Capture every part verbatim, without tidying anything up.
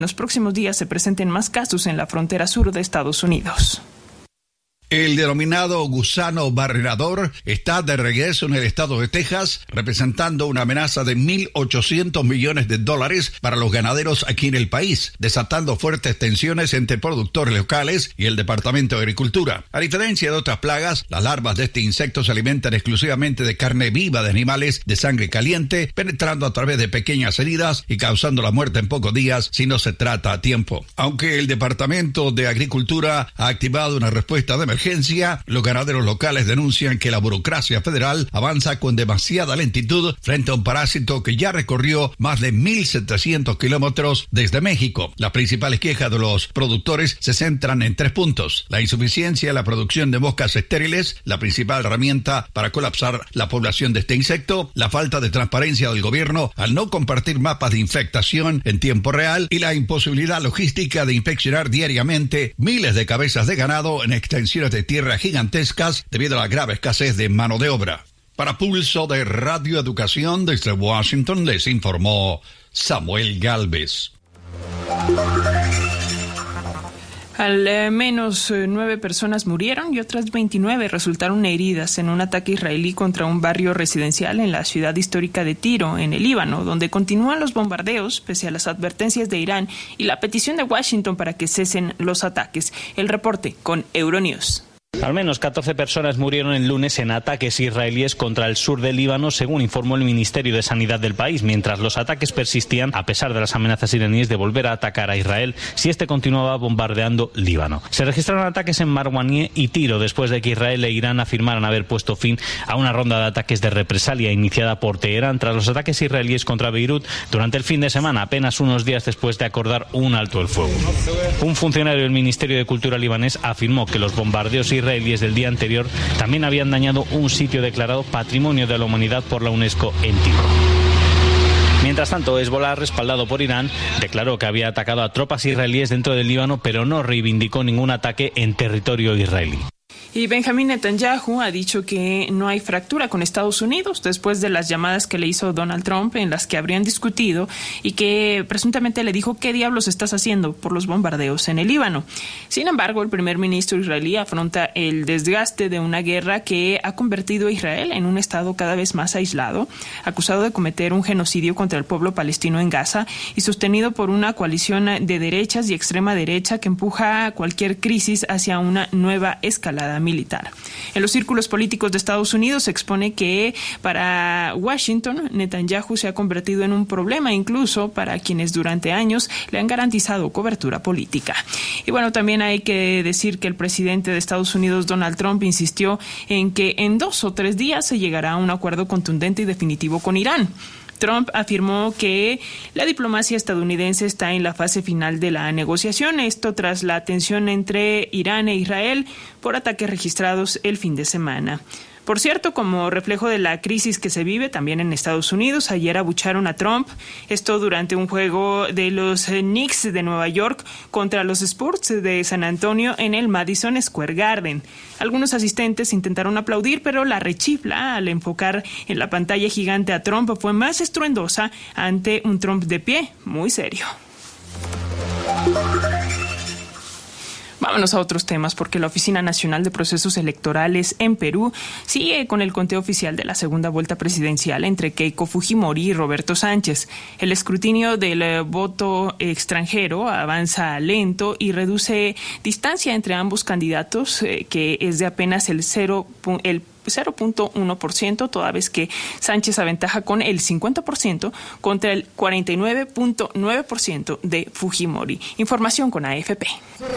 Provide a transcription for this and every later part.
los próximos días se presenten más casos en la frontera sur de Estados Unidos. El denominado gusano barrenador está de regreso en el estado de Texas, representando una amenaza de mil ochocientos millones de dólares para los ganaderos aquí en el país, desatando fuertes tensiones entre productores locales y el Departamento de Agricultura. A diferencia de otras plagas, las larvas de este insecto se alimentan exclusivamente de carne viva de animales de sangre caliente, penetrando a través de pequeñas heridas y causando la muerte en pocos días si no se trata a tiempo. Aunque el Departamento de Agricultura ha activado una respuesta de emergencia, los ganaderos locales denuncian que la burocracia federal avanza con demasiada lentitud frente a un parásito que ya recorrió más de mil setecientos kilómetros desde México. Las principales quejas de los productores se centran en tres puntos: la insuficiencia en la producción de moscas estériles, la principal herramienta para colapsar la población de este insecto, la falta de transparencia del gobierno al no compartir mapas de infectación en tiempo real y la imposibilidad logística de inspeccionar diariamente miles de cabezas de ganado en extensiones de tierra gigantescas debido a la grave escasez de mano de obra. Para Pulso de Radio Educación desde Washington les informó Samuel Galvez. Al eh, menos eh, nueve personas murieron y otras veintinueve resultaron heridas en un ataque israelí contra un barrio residencial en la ciudad histórica de Tiro, en el Líbano, donde continúan los bombardeos pese a las advertencias de Irán y la petición de Washington para que cesen los ataques. El reporte con Euronews. Al menos catorce personas murieron el lunes en ataques israelíes contra el sur del Líbano, según informó el Ministerio de Sanidad del país, mientras los ataques persistían a pesar de las amenazas iraníes de volver a atacar a Israel si este continuaba bombardeando Líbano. Se registraron ataques en Marwaniyeh y Tiro después de que Israel e Irán afirmaran haber puesto fin a una ronda de ataques de represalia iniciada por Teherán tras los ataques israelíes contra Beirut durante el fin de semana, apenas unos días después de acordar un alto el fuego. Un funcionario del Ministerio de Cultura libanés afirmó que los bombardeos israelíes israelíes del día anterior también habían dañado un sitio declarado Patrimonio de la Humanidad por la UNESCO en Tiro. Mientras tanto, Hezbollah, respaldado por Irán, declaró que había atacado a tropas israelíes dentro del Líbano, pero no reivindicó ningún ataque en territorio israelí. Y Benjamín Netanyahu ha dicho que no hay fractura con Estados Unidos después de las llamadas que le hizo Donald Trump en las que habrían discutido y que presuntamente le dijo ¿qué diablos estás haciendo por los bombardeos en el Líbano? Sin embargo, el primer ministro israelí afronta el desgaste de una guerra que ha convertido a Israel en un estado cada vez más aislado, acusado de cometer un genocidio contra el pueblo palestino en Gaza y sostenido por una coalición de derechas y extrema derecha que empuja cualquier crisis hacia una nueva escalada militar. En los círculos políticos de Estados Unidos se expone que para Washington, Netanyahu se ha convertido en un problema incluso para quienes durante años le han garantizado cobertura política. Y bueno, también hay que decir que el presidente de Estados Unidos, Donald Trump, insistió en que en dos o tres días se llegará a un acuerdo contundente y definitivo con Irán. Trump afirmó que la diplomacia estadounidense está en la fase final de la negociación, esto tras la tensión entre Irán e Israel por ataques registrados el fin de semana. Por cierto, como reflejo de la crisis que se vive también en Estados Unidos, ayer abucharon a Trump, esto durante un juego de los Knicks de Nueva York contra los Spurs de San Antonio en el Madison Square Garden. Algunos asistentes intentaron aplaudir, pero la rechifla al enfocar en la pantalla gigante a Trump fue más estruendosa ante un Trump de pie, muy serio. Vámonos a otros temas, porque la Oficina Nacional de Procesos Electorales en Perú sigue con el conteo oficial de la segunda vuelta presidencial entre Keiko Fujimori y Roberto Sánchez. El escrutinio del eh, voto extranjero avanza lento y reduce distancia entre ambos candidatos, eh, que es de apenas el cero el cero punto uno por ciento, toda vez que Sánchez aventaja con el cincuenta por ciento contra el cuarenta y nueve punto nueve por ciento de Fujimori. Información con A F P.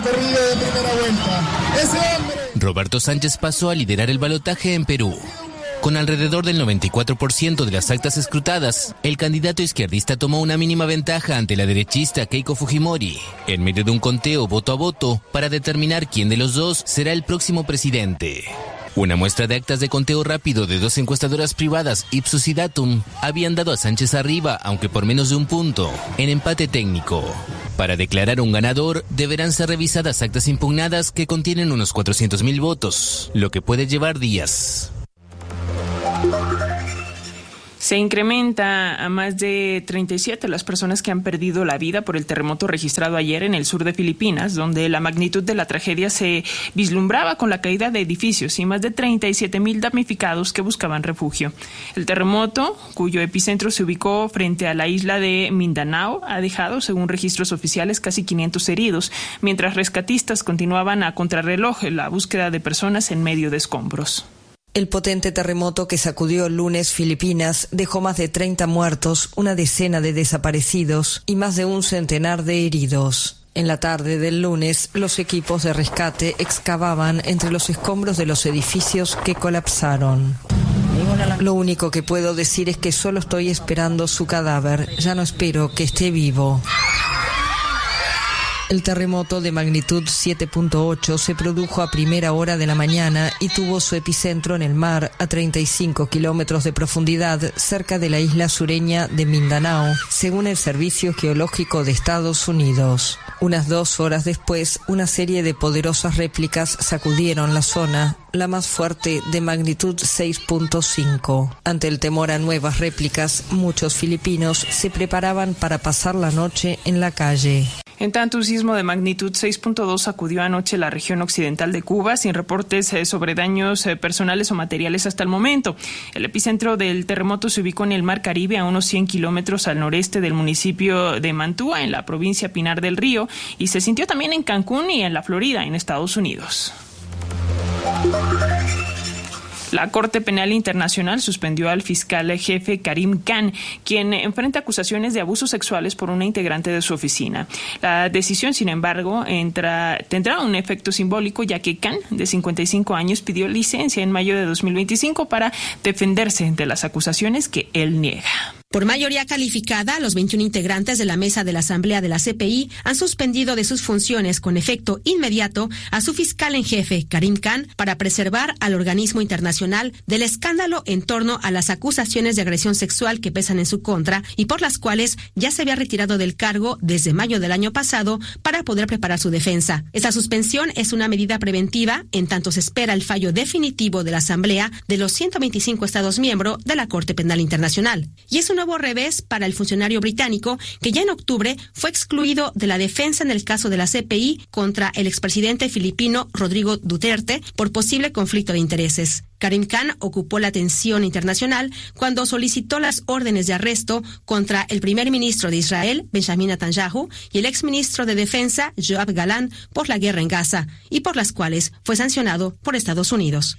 Roberto Sánchez pasó a liderar el balotaje en Perú. Con alrededor del noventa y cuatro por ciento de las actas escrutadas, el candidato izquierdista tomó una mínima ventaja ante la derechista Keiko Fujimori, en medio de un conteo voto a voto para determinar quién de los dos será el próximo presidente. Una muestra de actas de conteo rápido de dos encuestadoras privadas, Ipsos y Datum, habían dado a Sánchez arriba, aunque por menos de un punto, en empate técnico. Para declarar un ganador, deberán ser revisadas actas impugnadas que contienen unos cuatrocientos mil votos, lo que puede llevar días. Se incrementa a más de treinta y siete las personas que han perdido la vida por el terremoto registrado ayer en el sur de Filipinas, donde la magnitud de la tragedia se vislumbraba con la caída de edificios y más de treinta y siete mil damnificados que buscaban refugio. El terremoto, cuyo epicentro se ubicó frente a la isla de Mindanao, ha dejado, según registros oficiales, casi quinientos heridos, mientras rescatistas continuaban a contrarreloj la búsqueda de personas en medio de escombros. El potente terremoto que sacudió el lunes Filipinas dejó más de treinta muertos, una decena de desaparecidos y más de un centenar de heridos. En la tarde del lunes, los equipos de rescate excavaban entre los escombros de los edificios que colapsaron. Lo único que puedo decir es que solo estoy esperando su cadáver, ya no espero que esté vivo. El terremoto de magnitud siete punto ocho se produjo a primera hora de la mañana y tuvo su epicentro en el mar a treinta y cinco kilómetros de profundidad cerca de la isla sureña de Mindanao, según el Servicio Geológico de Estados Unidos. Unas dos horas después, una serie de poderosas réplicas sacudieron la zona, la más fuerte de magnitud seis punto cinco. Ante el temor a nuevas réplicas, muchos filipinos se preparaban para pasar la noche en la calle. En tanto, un sismo de magnitud seis punto dos sacudió anoche la región occidental de Cuba, sin reportes eh, sobre daños eh, personales o materiales hasta el momento. El epicentro del terremoto se ubicó en el Mar Caribe, a unos cien kilómetros al noreste del municipio de Mantua, en la provincia Pinar del Río, y se sintió también en Cancún y en la Florida, en Estados Unidos. La Corte Penal Internacional suspendió al fiscal jefe Karim Khan, quien enfrenta acusaciones de abusos sexuales por una integrante de su oficina. La decisión, sin embargo, entra, tendrá un efecto simbólico, ya que Khan, de cincuenta y cinco años, pidió licencia en mayo de dos mil veinticinco para defenderse de las acusaciones que él niega. Por mayoría calificada, los veintiún integrantes de la mesa de la Asamblea de la C P I han suspendido de sus funciones con efecto inmediato a su fiscal en jefe, Karim Khan, para preservar al organismo internacional del escándalo en torno a las acusaciones de agresión sexual que pesan en su contra y por las cuales ya se había retirado del cargo desde mayo del año pasado para poder preparar su defensa. Esta suspensión es una medida preventiva en tanto se espera el fallo definitivo de la Asamblea de los ciento veinticinco Estados miembros de la Corte Penal Internacional. Y es un nuevo revés para el funcionario británico que ya en octubre fue excluido de la defensa en el caso de la C P I contra el expresidente filipino Rodrigo Duterte por posible conflicto de intereses. Karim Khan ocupó la atención internacional cuando solicitó las órdenes de arresto contra el primer ministro de Israel, Benjamin Netanyahu, y el exministro de Defensa, Yoav Gallant, por la guerra en Gaza, y por las cuales fue sancionado por Estados Unidos.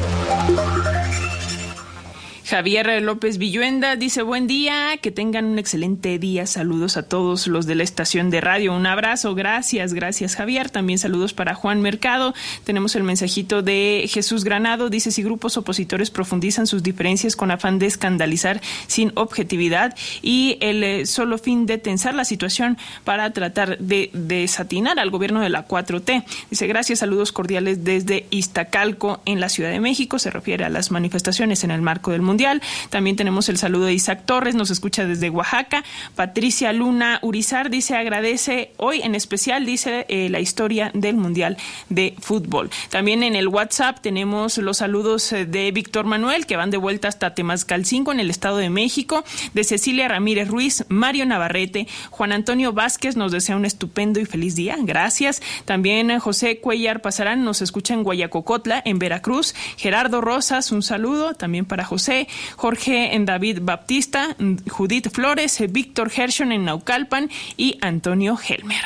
Javier López Villuenda dice: buen día, que tengan un excelente día. Saludos a todos los de la estación de radio. Un abrazo, gracias, gracias Javier. También saludos para Juan Mercado. Tenemos el mensajito de Jesús Granado. Dice: si grupos opositores profundizan sus diferencias con afán de escandalizar sin objetividad y el eh, solo fin de tensar la situación para tratar de desatinar al gobierno de la cuatro T. Dice: gracias, saludos cordiales desde Iztacalco en la Ciudad de México. Se refiere a las manifestaciones en el marco del mundo. También tenemos el saludo de Isaac Torres, nos escucha desde Oaxaca. Patricia Luna Urizar dice: agradece hoy en especial, dice, eh, la historia del Mundial de Fútbol. También en el WhatsApp tenemos los saludos de Víctor Manuel, que van de vuelta hasta Temascalcingo, en el Estado de México, de Cecilia Ramírez Ruiz, Mario Navarrete, Juan Antonio Vázquez nos desea un estupendo y feliz día, gracias. También José Cuellar Pasarán nos escucha en Guayacocotla, en Veracruz. Gerardo Rosas, un saludo también para José. Jorge en David Baptista, Judith Flores, Víctor Gershon en Naucalpan y Antonio Helmer.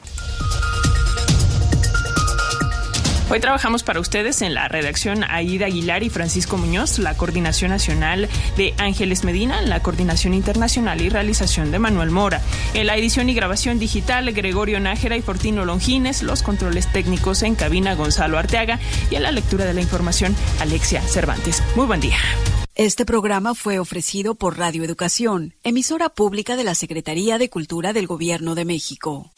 Hoy trabajamos para ustedes en la redacción Aida Aguilar y Francisco Muñoz, la coordinación nacional de Ángeles Medina, la coordinación internacional y realización de Manuel Mora. En la edición y grabación digital, Gregorio Nájera y Fortino Longines, los controles técnicos en cabina, Gonzalo Arteaga, y en la lectura de la información, Alexia Cervantes. Muy buen día. Este programa fue ofrecido por Radio Educación, emisora pública de la Secretaría de Cultura del Gobierno de México.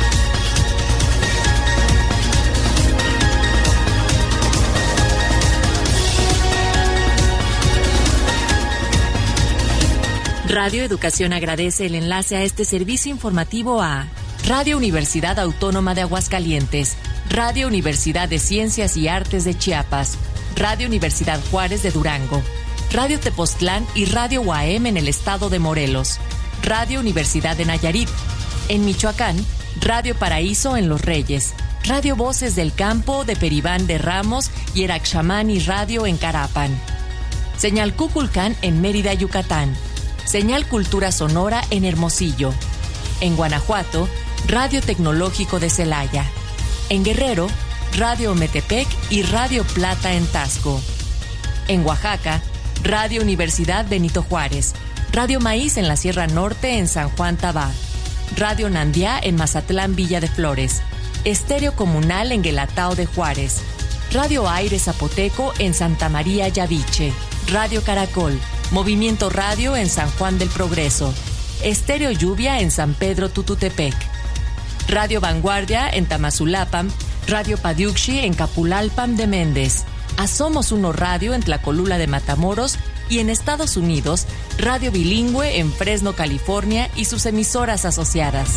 Radio Educación agradece el enlace a este servicio informativo a Radio Universidad Autónoma de Aguascalientes, Radio Universidad de Ciencias y Artes de Chiapas, Radio Universidad Juárez de Durango, Radio Tepoztlán y Radio U A M en el estado de Morelos, Radio Universidad de Nayarit. En Michoacán, Radio Paraíso en Los Reyes, Radio Voces del Campo de Peribán de Ramos y Eraxamani Radio en Carapan. Señal Cuculcán en Mérida, Yucatán. Señal Cultura Sonora en Hermosillo. En Guanajuato, Radio Tecnológico de Celaya. En Guerrero, Radio Metepec y Radio Plata en Tasco. En Oaxaca, Radio Universidad Benito Juárez, Radio Maíz en la Sierra Norte en San Juan Tabá, Radio Nandiá en Mazatlán Villa de Flores, Estéreo Comunal en Guelatao de Juárez, Radio Aire Zapoteco en Santa María Yaviche, Radio Caracol, Movimiento Radio en San Juan del Progreso, Estéreo Lluvia en San Pedro Tututepec, Radio Vanguardia en Tamazulapam, Radio Padiuxi en Capulalpam de Méndez, Asomos Uno Radio en Tlacolula de Matamoros y en Estados Unidos, Radio Bilingüe en Fresno, California y sus emisoras asociadas.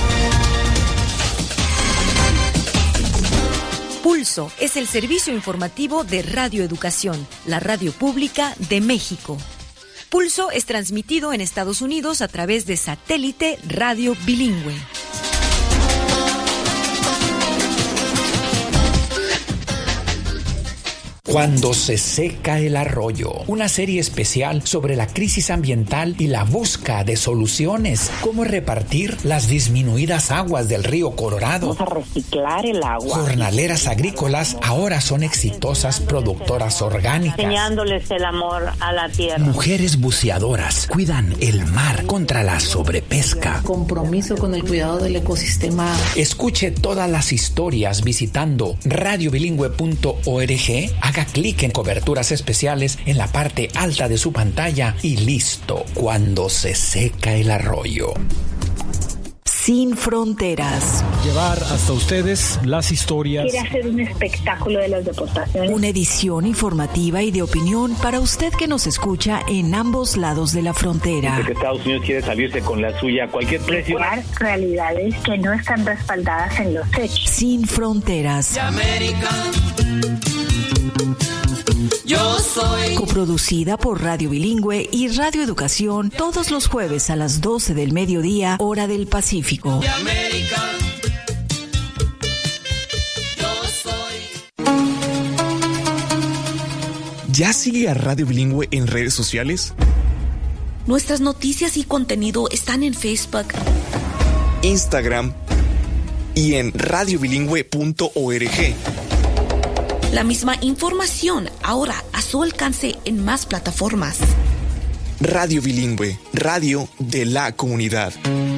Pulso es el servicio informativo de Radio Educación, la radio pública de México. Pulso es transmitido en Estados Unidos a través de satélite Radio Bilingüe. Cuando se seca el arroyo, una serie especial sobre la crisis ambiental y la búsqueda de soluciones. Cómo repartir las disminuidas aguas del río Colorado. Vamos a reciclar el agua. Jornaleras agrícolas ahora son exitosas productoras orgánicas. Enseñándoles el amor a la tierra. Mujeres buceadoras cuidan el mar contra la sobrepesca. Compromiso con el cuidado del ecosistema. Escuche todas las historias visitando radio bilingüe punto org. Haga clic en coberturas especiales en la parte alta de su pantalla y listo. Cuando se seca el arroyo. Sin fronteras. Llevar hasta ustedes las historias. Quiere hacer un espectáculo de las deportaciones. Una edición informativa y de opinión para usted que nos escucha en ambos lados de la frontera. Dice que Estados Unidos quiere salirse con la suya a cualquier precio. Realidades que no están respaldadas en los hechos. Sin fronteras. Yo soy. Coproducida por Radio Bilingüe y Radio Educación todos los jueves a las doce del mediodía, hora del Pacífico. De América. Yo soy. ¿Ya sigue a Radio Bilingüe en redes sociales? Nuestras noticias y contenido están en Facebook, Instagram y en radio bilingüe punto org. La misma información ahora a su alcance en más plataformas. Radio Bilingüe, radio de la comunidad.